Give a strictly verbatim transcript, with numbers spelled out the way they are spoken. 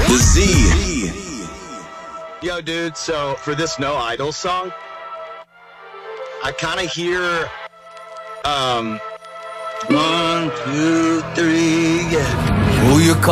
The Z. Yo, dude, so for this No Idol song, I kind of hear, um, one, two, three, yeah. Who you